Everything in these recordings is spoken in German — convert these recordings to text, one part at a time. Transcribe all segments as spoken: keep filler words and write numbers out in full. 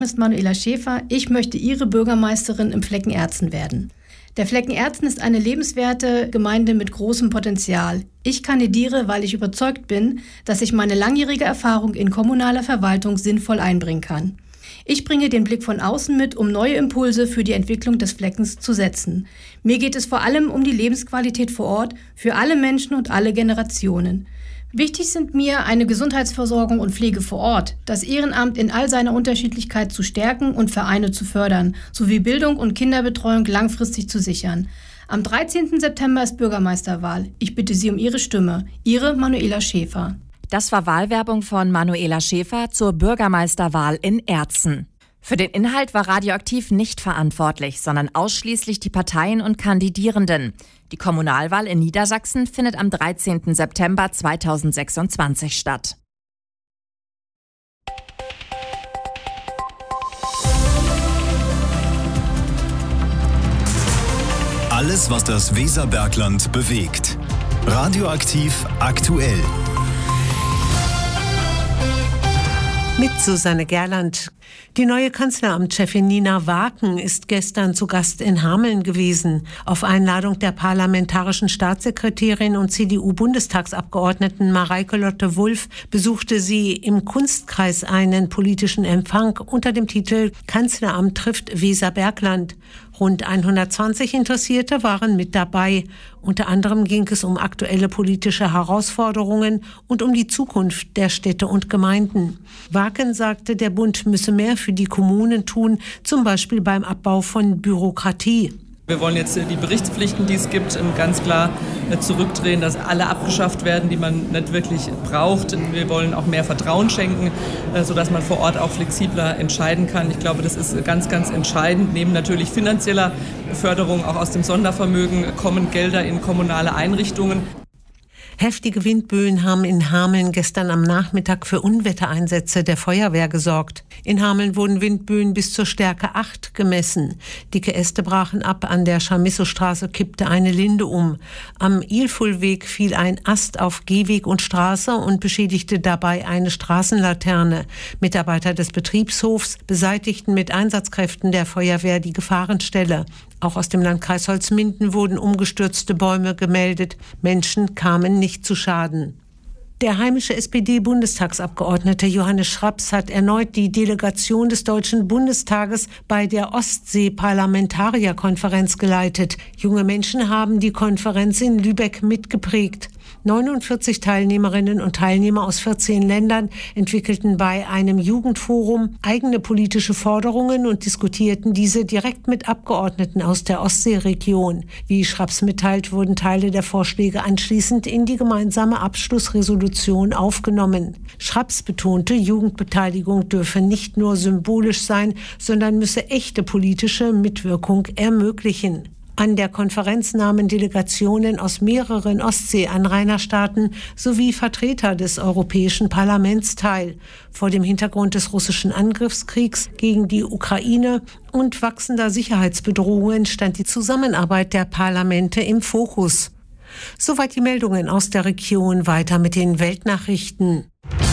Ist Manuela Schäfer. Ich möchte Ihre Bürgermeisterin im Flecken Erzen werden. Der Flecken Erzen ist eine lebenswerte Gemeinde mit großem Potenzial. Ich kandidiere, weil ich überzeugt bin, dass ich meine langjährige Erfahrung in kommunaler Verwaltung sinnvoll einbringen kann. Ich bringe den Blick von außen mit, um neue Impulse für die Entwicklung des Fleckens zu setzen. Mir geht es vor allem um die Lebensqualität vor Ort für alle Menschen und alle Generationen. Wichtig sind mir eine Gesundheitsversorgung und Pflege vor Ort, das Ehrenamt in all seiner Unterschiedlichkeit zu stärken und Vereine zu fördern, sowie Bildung und Kinderbetreuung langfristig zu sichern. Am dreizehnten September ist Bürgermeisterwahl. Ich bitte Sie um Ihre Stimme. Ihre Manuela Schäfer. Das war Wahlwerbung von Manuela Schäfer zur Bürgermeisterwahl in Erzen. Für den Inhalt war Radioaktiv nicht verantwortlich, sondern ausschließlich die Parteien und Kandidierenden. Die Kommunalwahl in Niedersachsen findet am dreizehnten September zweitausendsechsundzwanzig statt. Alles, was das Weserbergland bewegt. Radioaktiv aktuell. Mit Susanne Gerland. Die neue Kanzleramtschefin Nina Waken ist gestern zu Gast in Hameln gewesen. Auf Einladung der parlamentarischen Staatssekretärin und C D U-Bundestagsabgeordneten Mareike Lotte Wulff besuchte sie im Kunstkreis einen politischen Empfang unter dem Titel Kanzleramt trifft Weserbergland. Rund hundertzwanzig Interessierte waren mit dabei. Unter anderem ging es um aktuelle politische Herausforderungen und um die Zukunft der Städte und Gemeinden. Waken sagte, der Bund müsse mehr für die Kommunen tun, zum Beispiel beim Abbau von Bürokratie. Wir wollen jetzt die Berichtspflichten, die es gibt, ganz klar zurückdrehen, dass alle abgeschafft werden, die man nicht wirklich braucht. Wir wollen auch mehr Vertrauen schenken, sodass man vor Ort auch flexibler entscheiden kann. Ich glaube, das ist ganz, ganz entscheidend. Neben natürlich finanzieller Förderung, auch aus dem Sondervermögen, kommen Gelder in kommunale Einrichtungen. Heftige Windböen haben in Hameln gestern am Nachmittag für Unwettereinsätze der Feuerwehr gesorgt. In Hameln wurden Windböen bis zur Stärke acht gemessen. Dicke Äste brachen ab, an der Chamissostraße kippte eine Linde um. Am Ilfulweg fiel ein Ast auf Gehweg und Straße und beschädigte dabei eine Straßenlaterne. Mitarbeiter des Betriebshofs beseitigten mit Einsatzkräften der Feuerwehr die Gefahrenstelle. Auch aus dem Landkreis Holzminden wurden umgestürzte Bäume gemeldet. Menschen kamen nicht zu Schaden. Der heimische S P D-Bundestagsabgeordnete Johannes Schraps hat erneut die Delegation des Deutschen Bundestages bei der Ostsee-Parlamentarierkonferenz geleitet. Junge Menschen haben die Konferenz in Lübeck mitgeprägt. neunundvierzig Teilnehmerinnen und Teilnehmer aus vierzehn Ländern entwickelten bei einem Jugendforum eigene politische Forderungen und diskutierten diese direkt mit Abgeordneten aus der Ostseeregion. Wie Schraps mitteilt, wurden Teile der Vorschläge anschließend in die gemeinsame Abschlussresolution aufgenommen. Schraps betonte, Jugendbeteiligung dürfe nicht nur symbolisch sein, sondern müsse echte politische Mitwirkung ermöglichen. An der Konferenz nahmen Delegationen aus mehreren Ostsee-Anrainerstaaten sowie Vertreter des Europäischen Parlaments teil. Vor dem Hintergrund des russischen Angriffskriegs gegen die Ukraine und wachsender Sicherheitsbedrohungen stand die Zusammenarbeit der Parlamente im Fokus. Soweit die Meldungen aus der Region. Weiter mit den Weltnachrichten.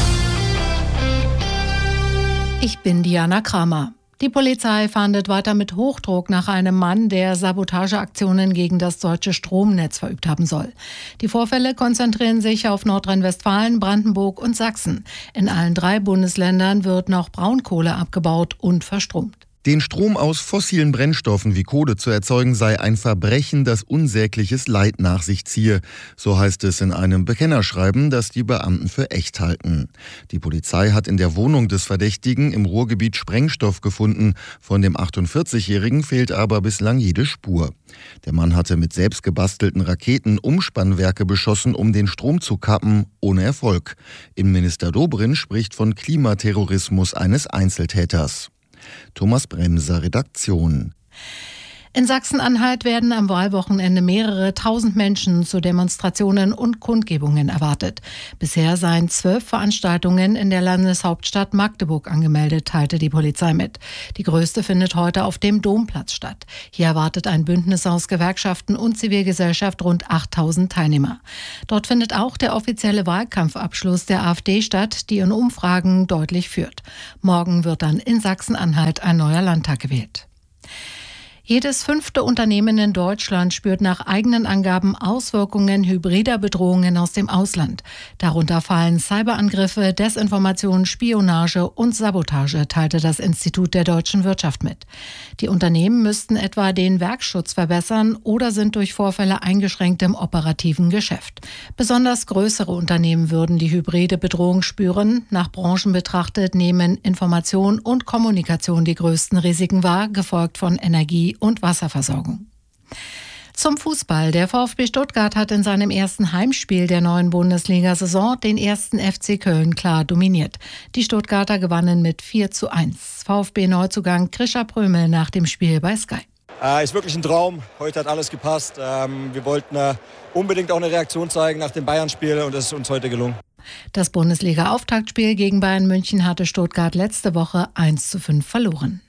Ich bin Diana Kramer. Die Polizei fahndet weiter mit Hochdruck nach einem Mann, der Sabotageaktionen gegen das deutsche Stromnetz verübt haben soll. Die Vorfälle konzentrieren sich auf Nordrhein-Westfalen, Brandenburg und Sachsen. In allen drei Bundesländern wird noch Braunkohle abgebaut und verstromt. Den Strom aus fossilen Brennstoffen wie Kohle zu erzeugen, sei ein Verbrechen, das unsägliches Leid nach sich ziehe. So heißt es in einem Bekennerschreiben, das die Beamten für echt halten. Die Polizei hat in der Wohnung des Verdächtigen im Ruhrgebiet Sprengstoff gefunden. Von dem achtundvierzigjährigen fehlt aber bislang jede Spur. Der Mann hatte mit selbst gebastelten Raketen Umspannwerke beschossen, um den Strom zu kappen, ohne Erfolg. Innenminister Dobrindt spricht von Klimaterrorismus eines Einzeltäters. Thomas Bremser, Redaktion. In Sachsen-Anhalt werden am Wahlwochenende mehrere tausend Menschen zu Demonstrationen und Kundgebungen erwartet. Bisher seien zwölf Veranstaltungen in der Landeshauptstadt Magdeburg angemeldet, teilte die Polizei mit. Die größte findet heute auf dem Domplatz statt. Hier erwartet ein Bündnis aus Gewerkschaften und Zivilgesellschaft rund achttausend Teilnehmer. Dort findet auch der offizielle Wahlkampfabschluss der AfD statt, die in Umfragen deutlich führt. Morgen wird dann in Sachsen-Anhalt ein neuer Landtag gewählt. Jedes fünfte Unternehmen in Deutschland spürt nach eigenen Angaben Auswirkungen hybrider Bedrohungen aus dem Ausland. Darunter fallen Cyberangriffe, Desinformation, Spionage und Sabotage, teilte das Institut der deutschen Wirtschaft mit. Die Unternehmen müssten etwa den Werkschutz verbessern oder sind durch Vorfälle eingeschränkt im operativen Geschäft. Besonders größere Unternehmen würden die hybride Bedrohung spüren. Nach Branchen betrachtet nehmen Information und Kommunikation die größten Risiken wahr, gefolgt von Energie und Wasserversorgung. Zum Fußball. Der VfB Stuttgart hat in seinem ersten Heimspiel der neuen Bundesliga-Saison den ersten F C Köln klar dominiert. Die Stuttgarter gewannen mit vier zu eins. VfB-Neuzugang Krischer Prömel nach dem Spiel bei Sky. Äh, ist wirklich ein Traum. Heute hat alles gepasst. Ähm, wir wollten äh, unbedingt auch eine Reaktion zeigen nach dem Bayern-Spiel und das ist uns heute gelungen. Das Bundesliga-Auftaktspiel gegen Bayern München hatte Stuttgart letzte Woche eins zu fünf verloren.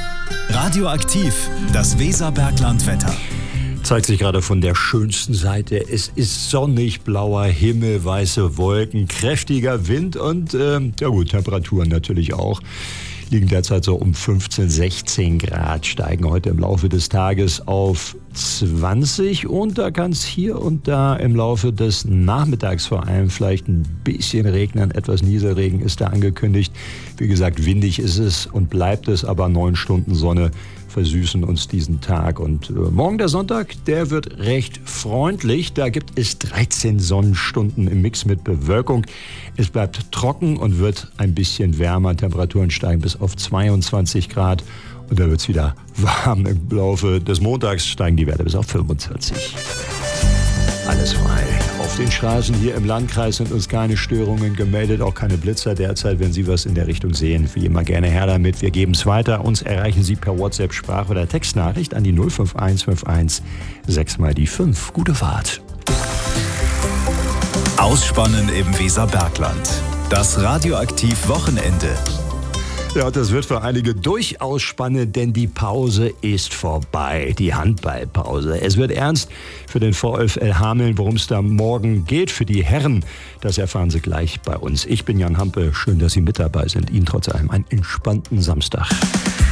Radioaktiv, das Weserberglandwetter. Zeigt sich gerade von der schönsten Seite. Es ist sonnig, blauer Himmel, weiße Wolken, kräftiger Wind und äh, ja gut, Temperaturen natürlich auch. Liegen derzeit so um fünfzehn, sechzehn Grad, steigen heute im Laufe des Tages auf zwanzig und da kann es hier und da im Laufe des Nachmittags vor allem vielleicht ein bisschen regnen, etwas Nieselregen ist da angekündigt. Wie gesagt, windig ist es und bleibt es, aber neun Stunden Sonne versüßen uns diesen Tag. Und äh, morgen der Sonntag, der wird recht freundlich. Da gibt es dreizehn Sonnenstunden im Mix mit Bewölkung. Es bleibt trocken und wird ein bisschen wärmer. Temperaturen steigen bis auf zweiundzwanzig Grad. Und da wird es wieder warm. Im Laufe des Montags steigen die Werte bis auf fünfundvierzig. Alles frei. Auf den Straßen hier im Landkreis sind uns keine Störungen gemeldet, auch keine Blitzer derzeit. Wenn Sie was in der Richtung sehen, wie immer gerne her damit. Wir geben es weiter. Uns erreichen Sie per WhatsApp, Sprach- oder Textnachricht an die null fünf eins fünf eins sechs mal die fünf. Gute Fahrt. Ausspannen im Weserbergland. Das Radioaktiv-Wochenende. Ja, das wird für einige durchaus spannend, denn die Pause ist vorbei, die Handballpause. Es wird ernst für den VfL Hameln, worum es da morgen geht. Für die Herren, das erfahren Sie gleich bei uns. Ich bin Jan Hampe, schön, dass Sie mit dabei sind. Ihnen trotz allem einen entspannten Samstag.